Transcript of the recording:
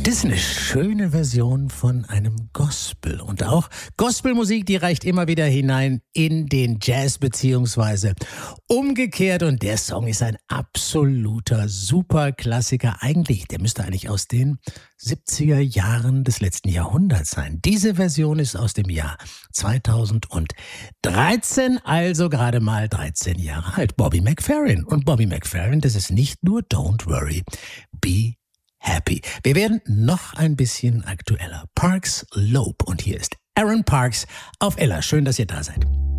Das ist eine schöne Version von einem Gospel. Und auch Gospelmusik, die reicht immer wieder hinein in den Jazz beziehungsweise umgekehrt. Und der Song ist ein absoluter Superklassiker. Der müsste eigentlich aus den 70er Jahren des letzten Jahrhunderts sein. Diese Version ist aus dem Jahr 2013, also gerade mal 13 Jahre alt. Bobby McFerrin. Und Bobby McFerrin, das ist nicht nur Don't Worry, Be Happy. Wir werden noch ein bisschen aktueller. Parks Loeb. Und hier ist Aaron Parks auf Ella. Schön, dass ihr da seid.